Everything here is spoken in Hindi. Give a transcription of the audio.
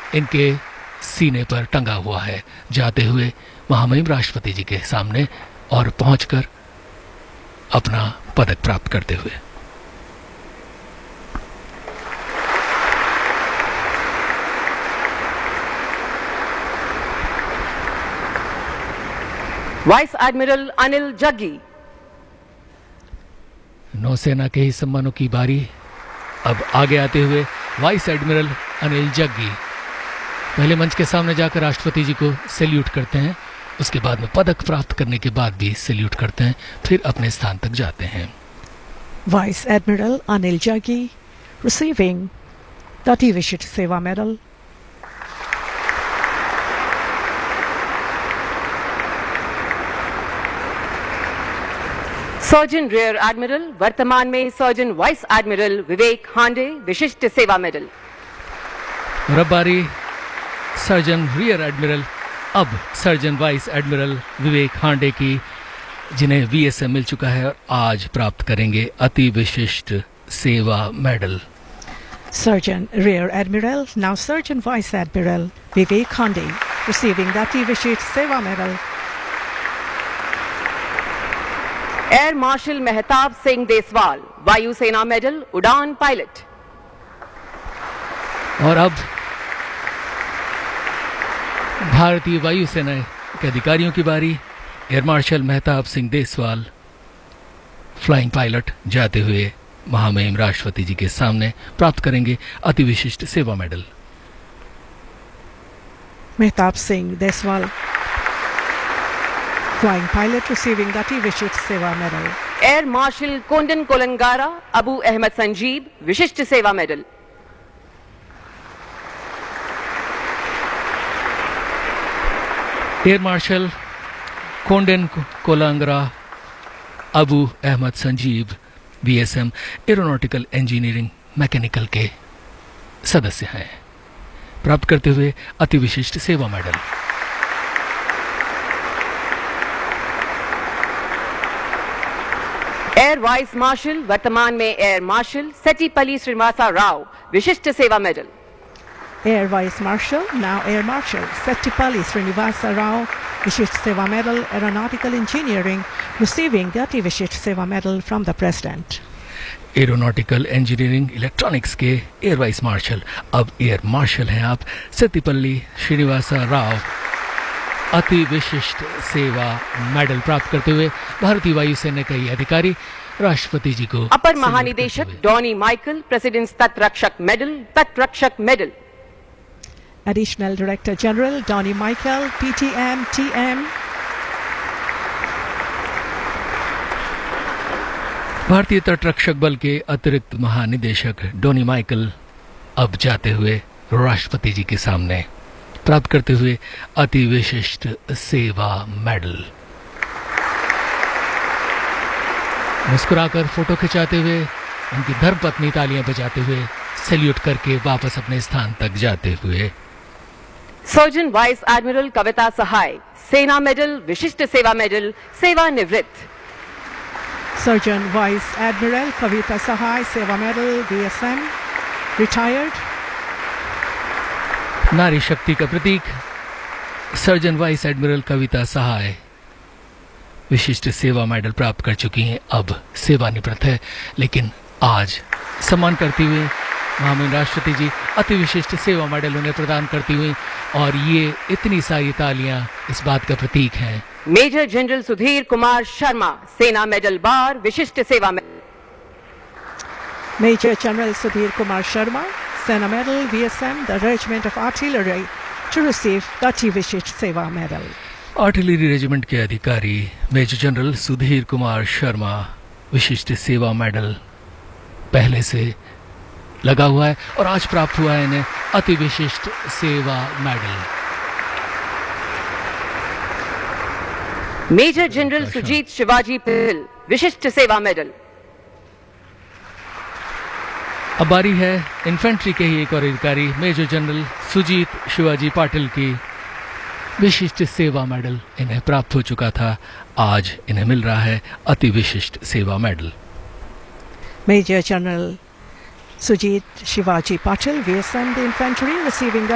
इनके सीने पर टंगा हुआ है, जाते हुए महामहिम राष्ट्रपति जी के सामने और पहुंचकर अपना पदक प्राप्त करते हुए। Vice admiral Anil Jaggi. नौसेना के ही सम्मानों की बारी। अब आगे आते हुए वाइस एडमिरल अनिल जग्गी पहले मंच के सामने जाकर राष्ट्रपति जी को सैल्यूट करते हैं, उसके बाद में पदक प्राप्त करने के बाद भी सैल्यूट करते हैं, फिर अपने स्थान तक जाते हैं। Vice admiral Anil Jaggi receiving the डिविशिष्ट सेवा मेडल। सर्जन रियर एडमिरल, वर्तमान में सर्जन वाइस एडमिरल विवेक हांडे, विशिष्ट सेवा मेडल। और अब बारी सर्जन रियर एडमिरल, अब सर्जन वाइस एडमिरल विवेक हांडे की, जिन्हें वीएसएम मिल चुका है और आज प्राप्त करेंगे अति विशिष्ट सेवा medal. Surgeon Rear Admiral, now Surgeon Vice Admiral Vivek Hande, receiving the अति विशिष्ट सेवा medal. Air marshal Mehtab Singh Deswal, वायुसेना मेडल, उड़ान पायलट। और अब भारतीय वायुसेना के अधिकारियों की बारी। Air marshal Mehtab Singh Deswal, flying pilot, जाते हुए महामहिम राष्ट्रपति जी के सामने प्राप्त करेंगे अति विशिष्ट सेवा medal. Mehtab Singh Deswal, flying pilot, receiving the अति विशिष्ट सेवा medal. Air marshal Condon कोलंगारा Abu Ahmad Sanjib, विशिष्ट सेवा medal. Air marshal Condon कोलंगारा Abu Ahmad Sanjib, VSM aeronautical engineering mechanical के सदस्य हैं, प्राप्त करते हुए अति विशिष्ट सेवा मेडल। एयर वाइस मार्शल, वर्तमान में एयर मार्शल सेट्टीपल्ली श्रीनिवासा राव, विशिष्ट सेवा medal. Air Vice Marshal, now Air Marshal Settipalli Srinivasa Rao, Vishisht Seva Medal, Aeronautical Engineering, receiving the अति विशिष्ट सेवा medal from the President. Aeronautical engineering electronics के एयर वाइस मार्शल, अब एयर मार्शल हैं आप, सेट्टीपल्ली श्रीनिवासा राव, अति विशिष्ट सेवा मेडल प्राप्त करते हुए भारतीय वायुसेना के ही अधिकारी राष्ट्रपति जी को। अपर महानिदेशक डॉनी माइकल, प्रेसिडेंट्स तटरक्षक मेडल, तटरक्षक medal. Additional Director General Donnie Michael, PTM, TM. भारतीय तटरक्षक बल के अतिरिक्त महानिदेशक डॉनी माइकल अब जाते हुए राष्ट्रपति जी के सामने प्राप्त करते हुए अति विशिष्ट सेवा मेडल। मुस्कुराकर फोटो खिंचाते हुए, उनकी धर्मपत्नी तालियां बजाते हुए, सैल्यूट करके वापस अपने स्थान तक जाते हुए। सर्जन वाइस एडमिरल कविता सहाय, सेना मेडल, विशिष्ट सेवा मेडल, सेवानिवृत्त। Surgeon Vice Admiral Kavita Sahai, Seva Medal, VSM, retired. नारी शक्ति का प्रतीक सर्जन वाइस एडमिरल कविता सहाय विशिष्ट सेवा मेडल प्राप्त कर चुकी हैं, अब सेवानिवृत्त है, लेकिन आज सम्मान करते हुए महामहिम राष्ट्रपति जी अति विशिष्ट सेवा मेडल उन्हें प्रदान करती हुई, और ये इतनी सारी तालियां इस बात का प्रतीक हैं। मेजर जनरल सुधीर कुमार शर्मा, सेना मेडल बार, विशिष्ट सेवा medal. Major General Sudhir Kumar Sharma, Sena Medal, VSM, the Regiment of Artillery, to receive the अति विशिष्ट सेवा मेडल। आर्टिलरी रेजिमेंट के अधिकारी मेजर जनरल सुधीर कुमार शर्मा, विशिष्ट सेवा मेडल पहले से लगा हुआ है और आज प्राप्त हुआ है इन्हें अति विशिष्ट सेवा medal. Major general Sujit Shivaji पिल, विशिष्ट सेवा मेडल। अब बारी है इन्फेंट्री के ही एक और अधिकारी मेजर जनरल सुजीत शिवाजी पाटिल की, विशिष्ट सेवा मेडल इन्हें प्राप्त हो चुका था, आज इन्हें मिल रहा है अति विशिष्ट सेवा medal. Major General Sujit Shivaji Patil, VSM, the infantry, receiving the